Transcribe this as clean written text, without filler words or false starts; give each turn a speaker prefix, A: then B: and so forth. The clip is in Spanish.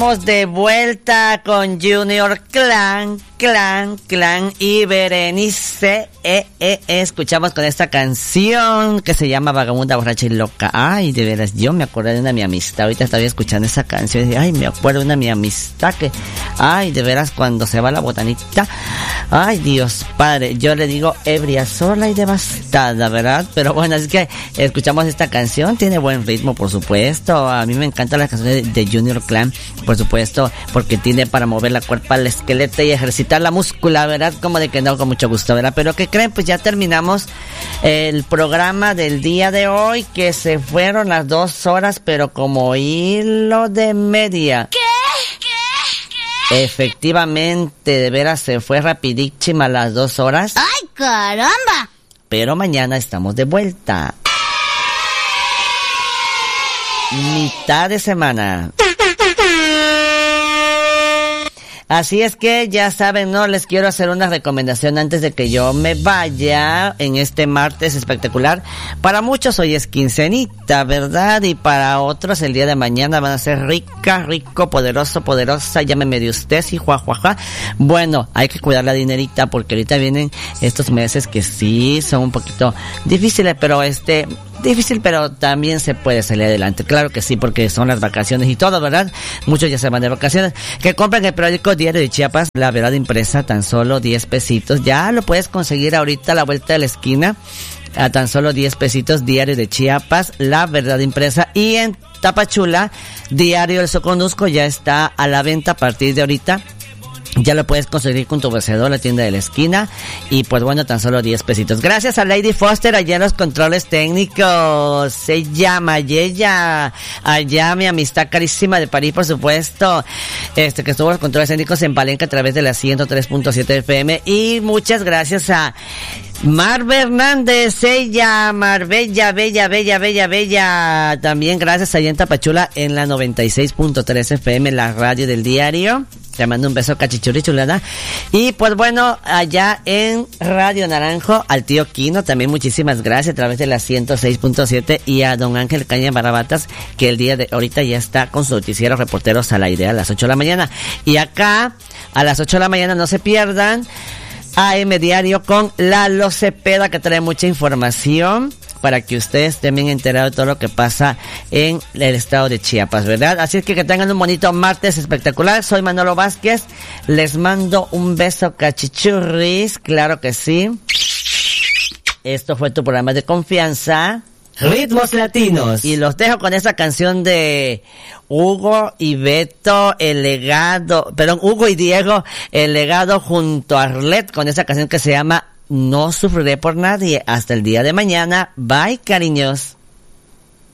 A: Estamos de vuelta con Junior Clan y Berenice. Escuchamos con esta canción que se llama Vagabunda, Borracha y Loca. Ay, de veras, yo me acordé de una mi amistad. Ahorita estaba escuchando esa canción y dije, ay, me acuerdo de una mi amistad que, ay, de veras, cuando se va la botanita. Ay, Dios Padre, yo le digo ebria, sola y devastada, ¿verdad? Pero bueno, así que escuchamos esta canción, tiene buen ritmo, por supuesto. A mí me encantan las canciones de Junior Clan, por supuesto, porque tiene para mover la cuerpa, el esqueleto y ejercitar la múscula, ¿verdad? Como de que no, con mucho gusto, ¿verdad? Pero ¿qué creen? Pues ya terminamos el programa del día de hoy, que se fueron las 2 horas, pero como hilo de media. ¿Qué? Efectivamente, de veras se fue rapidísima las 2 horas.
B: ¡Ay, caramba!
A: Pero mañana estamos de vuelta. Mitad de semana. Así es que ya saben, no les quiero hacer una recomendación antes de que yo me vaya en este martes espectacular. Para muchos hoy es quincenita, ¿verdad? Y para otros el día de mañana van a ser rico, poderosa, llámeme de usted, sí, juajuaja. Bueno, hay que cuidar la dinerita porque ahorita vienen estos meses que sí son un poquito difíciles, pero difícil, pero también se puede salir adelante. Claro que sí, porque son las vacaciones y todo, ¿verdad? Muchos ya se van de vacaciones. Que compren el periódico Diario de Chiapas, La Verdad Impresa, tan solo 10 pesitos. Ya lo puedes conseguir ahorita a la vuelta de la esquina, a tan solo 10 pesitos, Diario de Chiapas, La Verdad Impresa. Y en Tapachula, Diario del Soconusco ya está a la venta a partir de ahorita. Ya lo puedes conseguir con tu vencedor, la tienda de la esquina. Y pues bueno, tan solo 10 pesitos. Gracias a Lady Foster allá en los controles técnicos. Se llama Yeya. Allá mi amistad carísima de París, por supuesto. Que estuvo en los controles técnicos en Palenque a través de la 103.7 FM. Y muchas gracias a Marve Hernández, ella, Marbella, bella. También gracias allá en Tapachula en la 96.3 FM, la radio del diario. Te mando un beso cachichurri chulada. Y pues bueno, allá en Radio Naranjo, al tío Quino, también muchísimas gracias a través de la 106.7 y a don Ángel Caña Barabatas, que el día de ahorita ya está con su noticiero Reporteros al Aire a las 8 de la mañana. Y acá, a las 8 de la mañana, no se pierdan AM Diario con Lalo Cepeda, que trae mucha información para que ustedes estén bien enterados de todo lo que pasa en el estado de Chiapas, ¿verdad? Así es que tengan un bonito martes espectacular. Soy Manolo Vázquez. Les mando un beso cachichurris, claro que sí. Esto fue tu programa de confianza, Ritmos Latinos. Y los dejo con esa canción de Hugo y Beto, Hugo y Diego, El Legado junto a Arlet, con esa canción que se llama No Sufriré por Nadie. Hasta el día de mañana. Bye, cariños.